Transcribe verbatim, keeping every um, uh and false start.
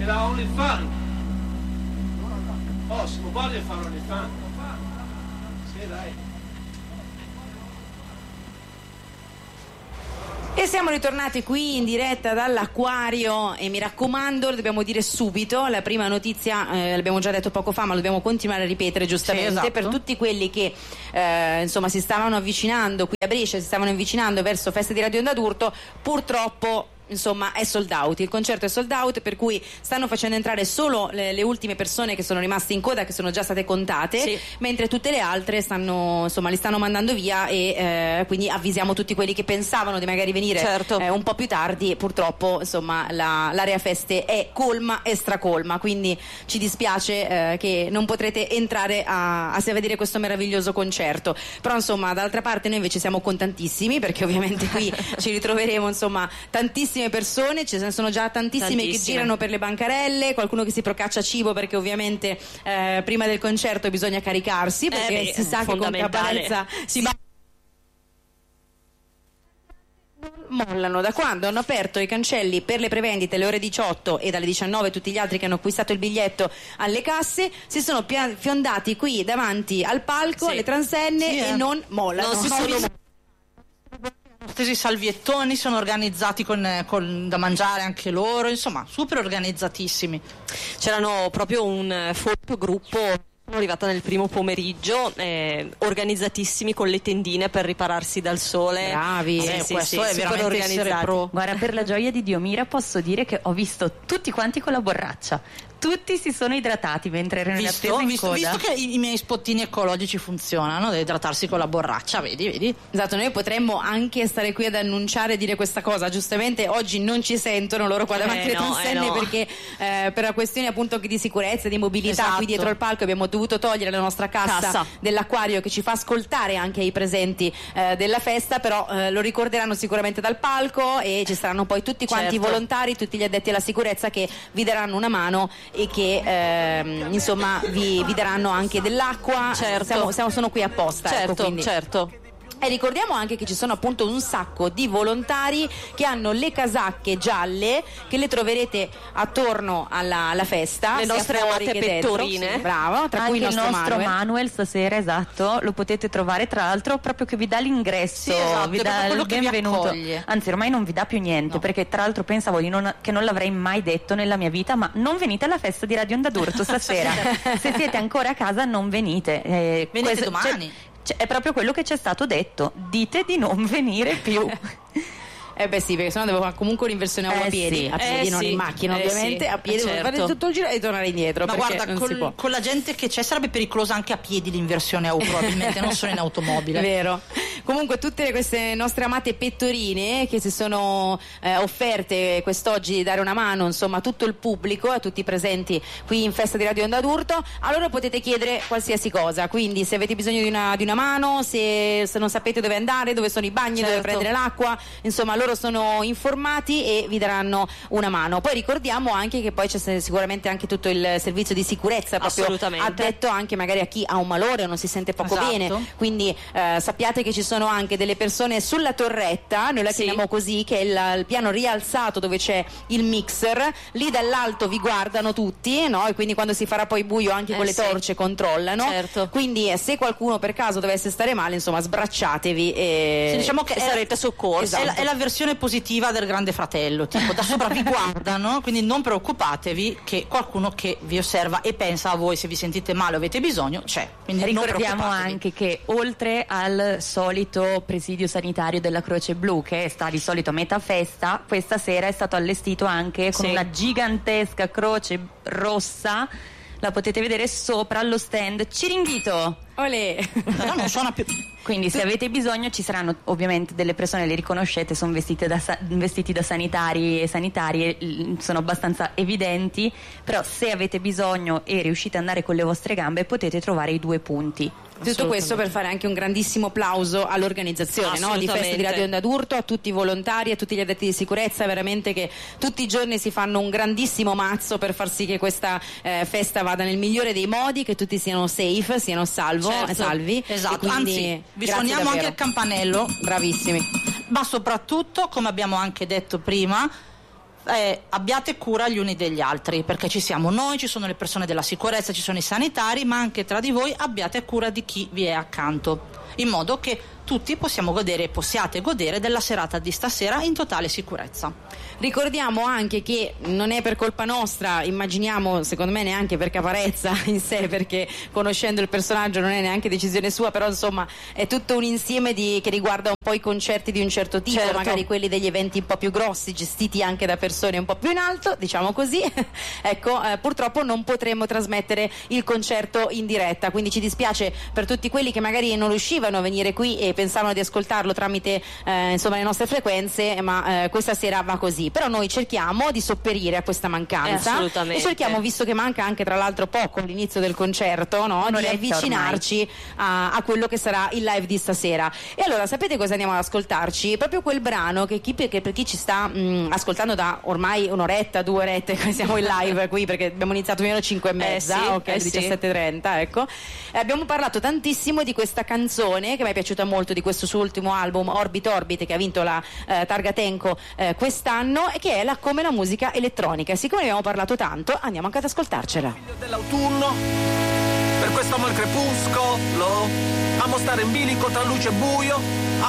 E la OnlyFans. Oh, se non voglio fare OnlyFans. Sì, dai. E siamo ritornati qui in diretta dall'acquario e mi raccomando, lo dobbiamo dire subito, la prima notizia eh, l'abbiamo già detto poco fa ma lo dobbiamo continuare a ripetere giustamente, sì, esatto. Per tutti quelli che eh, insomma si stavano avvicinando qui a Brescia, si stavano avvicinando verso Festa di Radio Onda d'Urto, purtroppo insomma è sold out, il concerto è sold out, per cui stanno facendo entrare solo le, le ultime persone che sono rimaste in coda, che sono già state contate, sì. Mentre tutte le altre stanno, insomma, li stanno mandando via e eh, quindi avvisiamo tutti quelli che pensavano di magari venire certo. eh, un po' più tardi, purtroppo insomma la, l'area feste è colma e stracolma, quindi ci dispiace eh, che non potrete entrare a, a vedere questo meraviglioso concerto, però insomma d'altra parte noi invece siamo contentissimi perché ovviamente qui ci ritroveremo insomma tantissimi persone, ce ne sono già tantissime, tantissime che girano per le bancarelle, qualcuno che si procaccia cibo perché ovviamente eh, prima del concerto bisogna caricarsi perché eh beh, si sa che con Caparezza si va mollano. Da quando hanno aperto i cancelli per le prevendite alle ore diciotto e dalle diciannove tutti gli altri che hanno acquistato il biglietto alle casse si sono pia- fiondati qui davanti al palco, sì. alle transenne sì, eh. e non mollano, non si sono stesi salviettoni, sono organizzati con, con da mangiare anche loro, insomma super organizzatissimi. C'erano proprio un folto gruppo, sono arrivata nel primo pomeriggio, eh, organizzatissimi con le tendine per ripararsi dal sole. Bravi, eh, eh, sì, questo sì, è veramente organizzati. Pro. Guarda, per la gioia di Dio Mira posso dire che ho visto tutti quanti con la borraccia. Tutti si sono idratati mentre erano in attesa in visto, coda. Visto che i, i miei spottini ecologici funzionano, da idratarsi con la borraccia, vedi, vedi? Esatto, noi potremmo anche stare qui ad annunciare e dire questa cosa. Giustamente oggi non ci sentono loro qua davanti alle eh no, transenne eh no. perché eh, per la questione appunto di sicurezza, di mobilità, esatto. qui dietro al palco abbiamo dovuto togliere la nostra cassa, cassa. dell'acquario che ci fa ascoltare anche i presenti eh, della festa, però eh, lo ricorderanno sicuramente dal palco e ci saranno poi tutti quanti certo. i volontari, tutti gli addetti alla sicurezza che vi daranno una mano e che ehm, insomma vi, vi daranno anche dell'acqua. Certo. Siamo, siamo, sono qui apposta. Certo, ecco, quindi. certo. E ricordiamo anche che ci sono appunto un sacco di volontari che hanno le casacche gialle che le troverete attorno alla, alla festa, le nostre amate pettorine. Sì, bravo, tra anche cui il nostro, il nostro Manuel. Manuel stasera, esatto, lo potete trovare, tra l'altro proprio che vi dà l'ingresso, sì, esatto, vi dà il benvenuto, anzi ormai non vi dà più niente, no. perché tra l'altro pensavo di non, che non l'avrei mai detto nella mia vita, ma non venite alla festa di Radio Onda d'Urto stasera. Se siete ancora a casa non venite, eh, venite questo, domani. Cioè, è proprio quello che ci è stato detto, dite di non venire più. Eh beh sì, perché sennò devo fare comunque un'inversione eh a piedi, sì. a piedi, eh non sì. in macchina eh ovviamente, sì. a piedi, certo. devo fare tutto il giro e tornare indietro. Ma perché guarda, non si può. col, con la gente che c'è sarebbe pericolosa anche a piedi l'inversione a U probabilmente, non solo in automobile. Vero. Comunque tutte queste nostre amate pettorine che si sono eh, offerte quest'oggi di dare una mano, insomma, a tutto il pubblico, a tutti i presenti qui in Festa di Radio Onda d'Urto, allora potete chiedere qualsiasi cosa, quindi se avete bisogno di una, di una mano, se, se non sapete dove andare, dove sono i bagni, certo. dove prendere l'acqua, insomma loro sono informati e vi daranno una mano. Poi ricordiamo anche che poi c'è sicuramente anche tutto il servizio di sicurezza proprio addetto anche magari a chi ha un malore o non si sente poco esatto. bene, quindi eh, sappiate che ci sono anche delle persone sulla torretta, noi la sì. chiamiamo così, che è il, il piano rialzato dove c'è il mixer, lì dall'alto vi guardano tutti, no? E quindi quando si farà poi buio anche eh con le sì. torce controllano, certo. quindi eh, se qualcuno per caso dovesse stare male, insomma sbracciatevi e, sì, diciamo che e sarete soccorsi. Esatto. È, la, è la versione positiva del Grande Fratello, tipo da sopra vi guardano, quindi non preoccupatevi che qualcuno che vi osserva e pensa a voi, se vi sentite male o avete bisogno c'è, quindi ricordiamo non anche che oltre al solito presidio sanitario della Croce Blu che sta di solito a metà festa, questa sera è stato allestito anche con sì. una gigantesca croce rossa, la potete vedere sopra allo stand Ciringhito. Olè. No, non suona più. Quindi se avete bisogno ci saranno ovviamente delle persone, le riconoscete, sono vestite da, vestiti da sanitari e sanitarie, sono abbastanza evidenti, però se avete bisogno e riuscite ad andare con le vostre gambe potete trovare i due punti. Tutto questo per fare anche un grandissimo applauso all'organizzazione, no? Di Festa di Radio Onda d'Urto, a tutti i volontari, a tutti gli addetti di sicurezza, veramente che tutti i giorni si fanno un grandissimo mazzo per far sì che questa eh, festa vada nel migliore dei modi, che tutti siano safe, siano salvo, certo. salvi. Esatto, quindi, anzi vi suoniamo anche il campanello. Bravissimi. Ma soprattutto, come abbiamo anche detto prima, Eh, abbiate cura gli uni degli altri, perché ci siamo noi, ci sono le persone della sicurezza, ci sono i sanitari, ma anche tra di voi abbiate cura di chi vi è accanto, in modo che tutti possiamo godere e possiate godere della serata di stasera in totale sicurezza. Ricordiamo anche che non è per colpa nostra, immaginiamo, secondo me neanche per Caparezza in sé, perché conoscendo il personaggio non è neanche decisione sua, però insomma è tutto un insieme di, che riguarda un po' i concerti di un certo tipo, certo. magari quelli degli eventi un po' più grossi, gestiti anche da persone un po' più in alto, diciamo così. Ecco, eh, purtroppo non potremo trasmettere il concerto in diretta, quindi ci dispiace per tutti quelli che magari non riuscivano a venire qui e pensavano di ascoltarlo tramite eh, insomma le nostre frequenze, ma eh, questa sera va così. Però noi cerchiamo di sopperire a questa mancanza, assolutamente. e cerchiamo, visto che manca anche tra l'altro poco l'inizio del concerto, no? Di avvicinarci a, a quello che sarà il live di stasera. E allora sapete cosa andiamo ad ascoltarci? Proprio quel brano che, chi, che per chi ci sta mh, ascoltando da ormai un'oretta, due orette, siamo in live qui perché abbiamo iniziato meno cinque e mezza, Eh sì, ok, eh sì. diciassette e trenta, ecco. E abbiamo parlato tantissimo di questa canzone che mi è piaciuta molto, di questo suo ultimo album Orbit Orbit, che ha vinto la eh, Targa Tenco eh, quest'anno, e che è la come la musica elettronica. E siccome ne abbiamo parlato tanto, andiamo anche ad ascoltarcela. Figlio dell'autunno, per questo amo il crepuscolo, amo stare in bilico tra luce e buio,